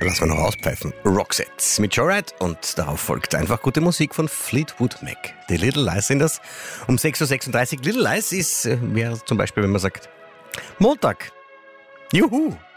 Lassen wir noch auspfeifen. Roxette mit Joyride und darauf folgt einfach gute Musik von Fleetwood Mac. Die Little Lies sind das. Um 6.36 Uhr. Little Lies wäre zum Beispiel, wenn man sagt, Montag. Juhu!